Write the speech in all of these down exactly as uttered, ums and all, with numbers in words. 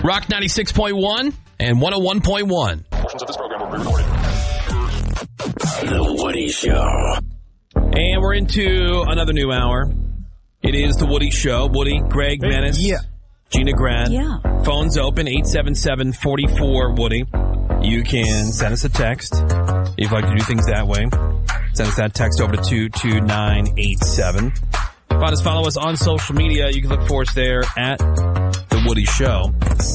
Rock ninety-six point one and one oh one point one. Portions of this program are pre-recorded. The Woody Show. And we're into another new hour. It is The Woody Show. Woody, Greg, Menace, yeah. Gina Grant. Yeah. Phones open, eight seven seven, four four, Woody. You can send us a text if you'd like to do things that way. Send us that text over to two two nine eight seven. Find us, follow us on social media. You can look for us there at The Woody Show.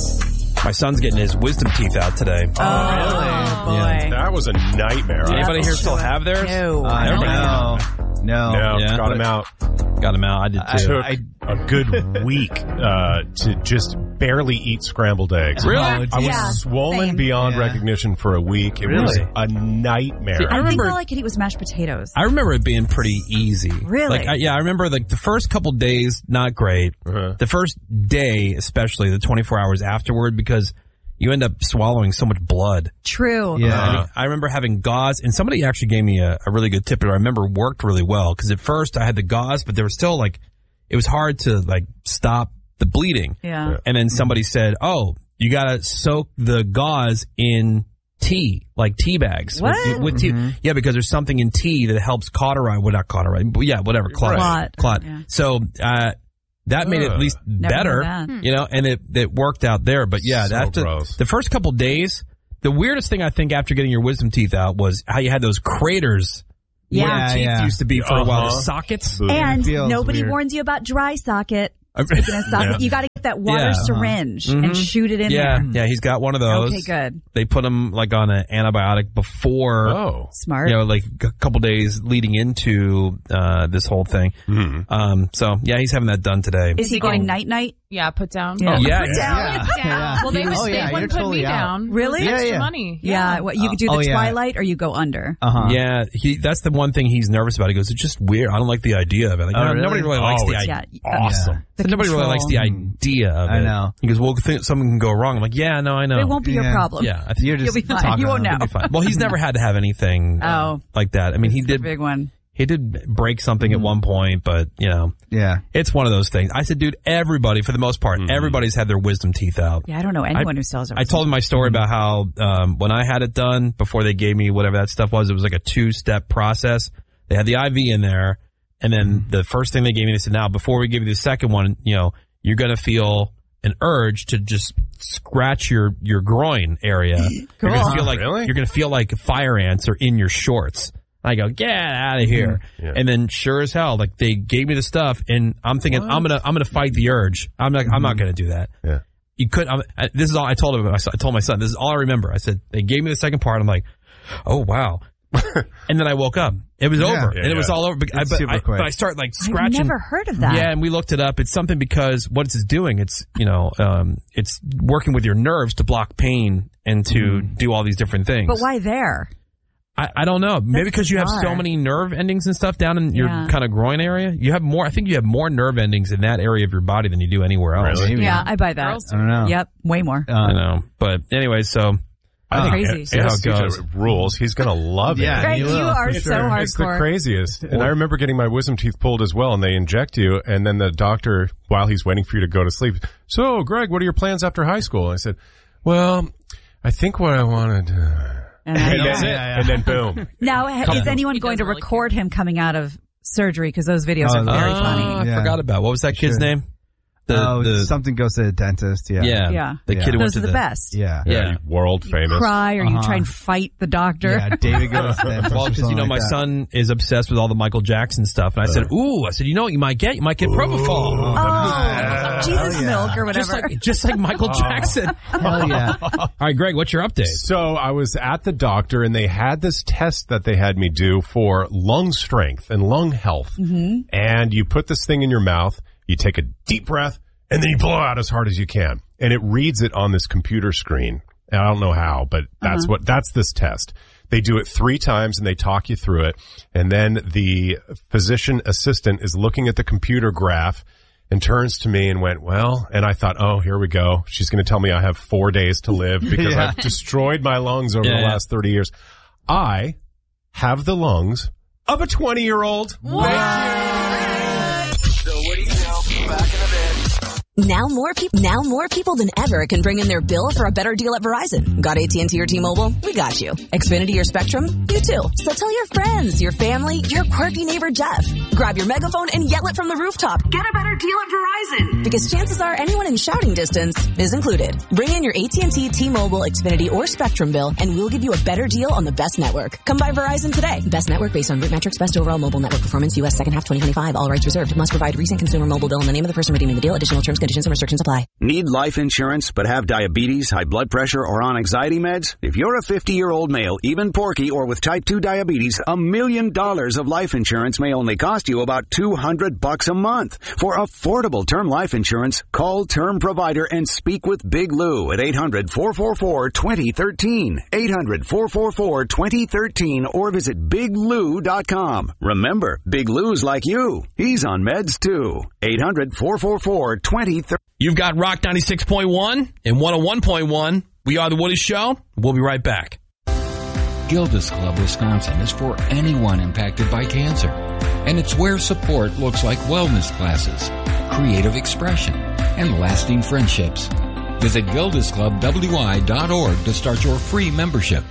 My son's getting his wisdom teeth out today. Oh, oh boy. Yeah, that was a nightmare. Did anybody here still have theirs? No. Uh, no. No. No, Yeah. got him out. Got him out. I did too. Took a good week uh, to just barely eat scrambled eggs. Really? I was Yeah, swollen same. beyond Yeah. recognition for a week. It Really? was a nightmare. See, I I, remember- think all I could eat was mashed potatoes. I remember it being pretty easy. Really? Like, I, yeah, I remember like the first couple days, not great. Uh-huh. The first day, especially the twenty-four hours afterward, because you end up swallowing so much blood. True. Yeah. I, mean, I remember having gauze, and somebody actually gave me a, a really good tip that I remember worked really well. Because at first I had the gauze, but there was still like, it was hard to like stop the bleeding. Yeah. And then somebody said, "Oh, you gotta soak the gauze in tea, like tea bags." What? With, with tea. Mhm. Yeah, because there's something in tea that helps cauterize. Well, not cauterize, but yeah, whatever. Clot. Clot. Clot. Yeah. So uh, that made it at least Never better, heard that. you know, and it, it worked out there. But yeah, So that gross. the first couple days, the weirdest thing I think after getting your wisdom teeth out was how you had those craters. Yeah. where your teeth yeah. used to be for a while. Uh-huh. The sockets. And Feels nobody weird. warns you about dry socket. Uh, Speaking of socket, Yeah. you got to get that water Yeah. syringe Mhm. and shoot it in Yeah, there. yeah, he's got one of those. Okay, good. They put him like on an antibiotic before, Oh. Smart. you know, like a couple days leading into uh, this whole thing. Hmm. Um, so yeah, he's having that done today. Is he going night night? Yeah, put down. Yeah. Oh, yeah, Put yeah. down. Yeah. Put down. Yeah. Well, they, would, Oh, they yeah, you're wouldn't put totally me out. down. Really? It was Yeah, extra yeah. money. Yeah. What, you could do the Oh, yeah. twilight or you go under. Uh-huh. Yeah, he, that's the one thing he's nervous about. He goes, "It's just weird. I don't like the idea of it." Like, Oh, no, really? Nobody really likes Oh, the it's idea. Yeah. Awesome. The Nobody really control. likes the idea of it. I know. He goes, "Well, th- something can go wrong." I'm like, "Yeah, no, I know." It won't be your Yeah. problem. Yeah, I think You're You'll just be fine. talking You won't about know. it'll be fine. Well, he's never had to have anything uh, Oh. like that. I mean, he It's a did. big one. He did break something at one point, but you know, Yeah. it's one of those things. I said, dude, everybody, for the most part, Mhm. everybody's had their wisdom teeth out. Yeah, I don't know anyone who sells it. I told him my story about how um, when I had it done, before they gave me whatever that stuff was, it was like a two-step process. They had the I V in there, and then the first thing they gave me, they said, now, before we give you the second one, you know, you're going to feel an urge to just scratch your, your groin area. You're going to Cool. feel like Really? you're going to feel like fire ants are in your shorts. I go, get out of here. Yeah. And then sure as hell, like they gave me the stuff and I'm thinking, I'm going to, I'm going to fight the urge. I'm not, I'm not going to do that. Yeah. You could, I'm, I, this is all I told him. I told my son, this is all I remember. I said, they gave me the second part. I'm like, oh, wow. And then I woke up. It was Yeah. over. Yeah, and it was yeah. all over. But, I, It's but, super I, quick. but I start like I've scratching. never heard of that. Yeah, and we looked it up. It's something because what it's doing, it's, you know, um, it's working with your nerves to block pain and to Mm. do all these different things. But why there? I, I don't know. Maybe because you have so bizarre. many nerve endings and stuff down in your Yeah. kind of groin area. You have more. I think you have more nerve endings in that area of your body than you do anywhere else. Really? Maybe. Yeah, I buy that. Girls I don't know. Yep, way more. Uh, I know. But anyway, so I think Crazy. see how it Anesthesia goes. rules. He's going to love it. Yeah, Greg, he you will, are for so sure. hardcore. It's the craziest. And I remember getting my wisdom teeth pulled as well, and they inject you, and then the doctor, while he's waiting for you to go to sleep, so, Greg, what are your plans after high school? I said, well, I think what I want to do... And And, I- then, Yeah, yeah, yeah. and then boom. Now, ha- is anyone He going to doesn't really record him coming out of surgery? Because those videos Oh, are very Oh, funny. I Yeah. forgot about what was that kid's Should. name? The, oh, the something goes to the dentist. Yeah. yeah, Yeah. the Yeah. kid who went Those to are the, the best. Yeah. Yeah. World famous. Cry or you Uh-huh. try and fight the doctor. Yeah, David goes to the dentist. Well, or because you something know like my that. son is obsessed with all the Michael Jackson stuff, and I said, "Ooh," I said, "You know what you might get? You might get propofol, Oh, Jesus yeah. milk or just whatever. like just like Michael Jackson." Hell yeah. All right, Greg, what's your update? So I was at the doctor, and they had this test that they had me do for lung strength and lung health. Mm-hmm. And you put this thing in your mouth, you take a deep breath, and then you blow out as hard as you can. And it reads it on this computer screen. And I don't know how, but that's what, that's this test. They do it three times and they talk you through it. And then the physician assistant is looking at the computer graph and turns to me and went, well, and I thought, oh, here we go. She's going to tell me I have four days to live because Yeah. I've destroyed my lungs over Yeah, the yeah. last thirty years. I have the lungs of a twenty-year-old. What? The Woody Show, back in a bit. Now more people, now more people than ever can bring in their bill for a better deal at Verizon. Got A T and T or T-Mobile? We got you. Xfinity or Spectrum? You too. So tell your friends, your family, your quirky neighbor Jeff. Grab your megaphone and yell it from the rooftop. Get a better deal at Verizon. Because chances are anyone in shouting distance is included. Bring in your A T and T, T-Mobile, Xfinity, or Spectrum bill, and we'll give you a better deal on the best network. Come by Verizon today. Best network based on root metrics, best overall mobile network performance, U S second half twenty twenty-five. All rights reserved. Must provide recent consumer mobile bill and the name of the person redeeming the deal. Additional terms, conditions, and restrictions apply. Need life insurance but have diabetes, high blood pressure, or on anxiety meds? If you're a fifty-year-old male, even porky, or with type two diabetes, a million dollars of life insurance may only cost you about two hundred bucks a month. For affordable term life insurance, call Term Provider and speak with Big Lou at eight hundred, four four four, two zero one three, eight hundred, four four four, two zero one three, or visit big lou dot com. Remember, Big Lou's like you. He's on meds too. eight hundred, four four four, two zero one three. You've got Rock ninety-six point one and one oh one point one. We are The Woody Show. We'll be right back. Gilda's Club Wisconsin is for anyone impacted by cancer. And it's where support looks like wellness classes, creative expression, and lasting friendships. Visit gildas club w i dot org to start your free membership.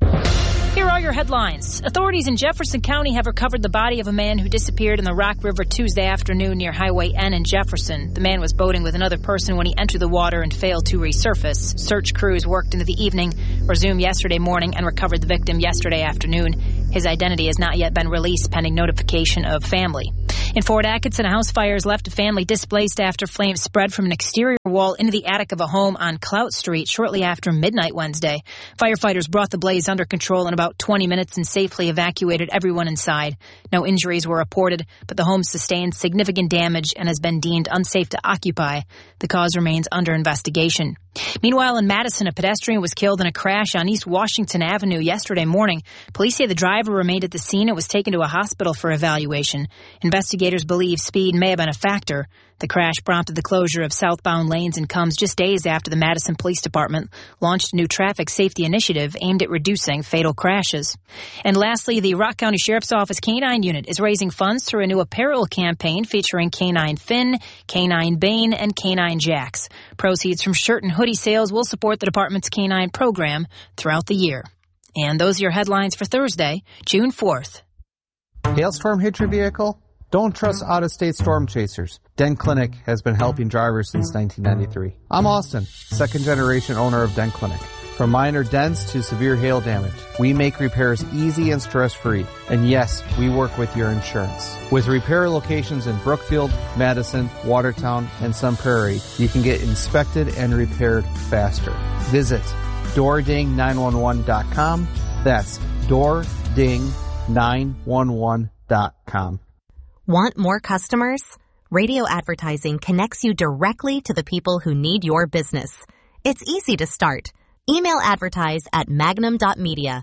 Here are your headlines. Authorities in Jefferson County have recovered the body of a man who disappeared in the Rock River Tuesday afternoon near Highway N in Jefferson. The man was boating with another person when he entered the water and failed to resurface. Search crews worked into the evening, resumed yesterday morning, and recovered the victim yesterday afternoon. His identity has not yet been released pending notification of family. In Fort Atkinson, a house fire has left a family displaced after flames spread from an exterior wall into the attic of a home on Clout Street shortly after midnight Wednesday. Firefighters brought the blaze under control in about twenty minutes and safely evacuated everyone inside. No injuries were reported, but the home sustained significant damage and has been deemed unsafe to occupy. The cause remains under investigation. Meanwhile, in Madison, a pedestrian was killed in a crash on East Washington Avenue yesterday morning. Police say the driver remained at the scene and was taken to a hospital for evaluation. Investigators believe speed may have been a factor. The crash prompted the closure of southbound lanes and comes just days after the Madison Police Department launched a new traffic safety initiative aimed at reducing fatal crashes. And lastly, the Rock County Sheriff's Office Canine Unit is raising funds through a new apparel campaign featuring Canine Finn, Canine Bane, and Canine Jax. Proceeds from shirt and hoodie sales will support the department's canine program throughout the year. And those are your headlines for Thursday, June fourth. Hailstorm hit your vehicle? Don't trust out-of-state storm chasers. Dent Clinic has been helping drivers since nineteen ninety-three. I'm Austin, second-generation owner of Dent Clinic. From minor dents to severe hail damage, we make repairs easy and stress-free. And yes, we work with your insurance. With repair locations in Brookfield, Madison, Watertown, and Sun Prairie, you can get inspected and repaired faster. Visit door ding nine one one dot com. That's door ding nine one one dot com. Want more customers? Radio advertising connects you directly to the people who need your business. It's easy to start. Email advertise at magnum dot media.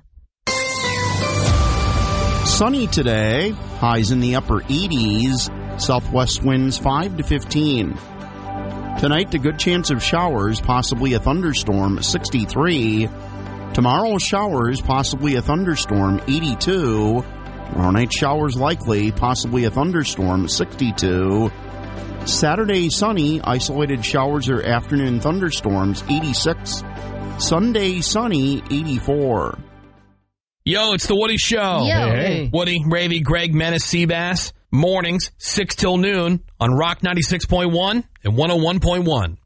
Sunny today, highs in the upper eighties, southwest winds five to fifteen. Tonight, a good chance of showers, possibly a thunderstorm, sixty-three. Tomorrow, showers, possibly a thunderstorm, eighty-two. Tomorrow night, showers likely, possibly a thunderstorm, sixty-two. Saturday, sunny, isolated showers or afternoon thunderstorms, eighty-six. Sunday, sunny, eighty-four. Yo, it's the Woody Show. Yo. Hey. Woody, Ravy, Greg, Menace, Seabass. Mornings, six till noon on Rock ninety-six point one and one oh one point one.